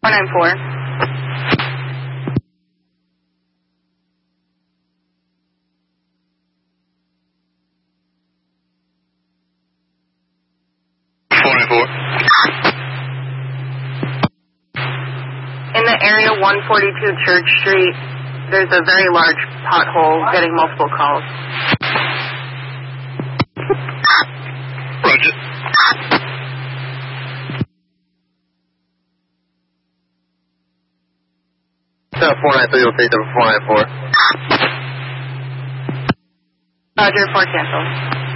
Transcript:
494. In the area 142 Church Street, there's a very large pothole getting multiple calls. Roger. 493 will take number 494. Roger, 4 cancel.